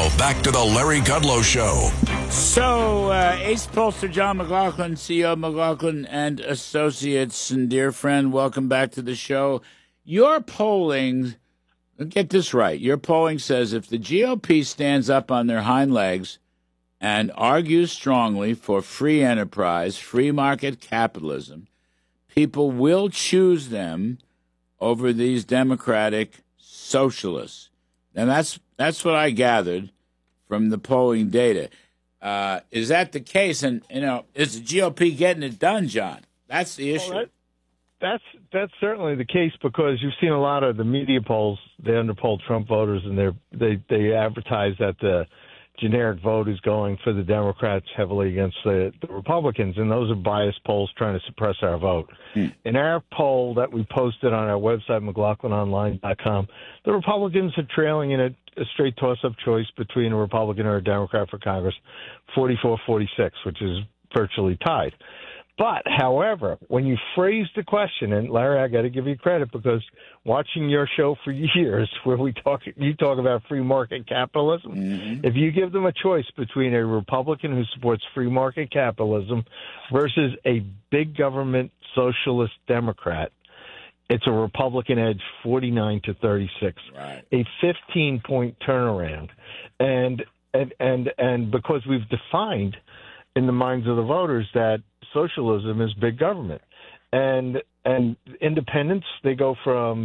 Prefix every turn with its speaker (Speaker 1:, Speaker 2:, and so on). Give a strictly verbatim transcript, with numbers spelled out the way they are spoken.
Speaker 1: Now, back to the Larry Kudlow Show.
Speaker 2: So, uh, ace pollster John McLaughlin, C E O of McLaughlin and Associates, and dear friend, welcome back to the show. Your polling, get this right, your polling says if the G O P stands up on their hind legs and argues strongly for free enterprise, free market capitalism, people will choose them over these democratic socialists. And that's that's what I gathered from the polling data. Uh, is that the case? And, you know, is the G O P getting it done, John? That's the issue.
Speaker 3: Well, that, that's that's certainly the case because you've seen a lot of the media polls. They underpoll Trump voters, and they're, they they advertise that the generic vote is going for the Democrats heavily against the, the Republicans, and those are biased polls trying to suppress our vote. Hmm. In our poll that we posted on our website, McLaughlin Online dot com, the Republicans are trailing in a, a straight toss-up choice between a Republican or a Democrat for Congress, forty-four forty-six, which is virtually tied. But, however, when you phrase the question, and Larry, I got to give you credit because watching your show for years, where we talk, you talk about free market capitalism. Mm-hmm. If you give them a choice between a Republican who supports free market capitalism versus a big government socialist Democrat, it's a Republican edge, forty-nine to thirty-six,
Speaker 2: right.
Speaker 3: A fifteen-point turnaround, and and and and because we've defined in the minds of the voters that socialism is big government. And and independents, they go from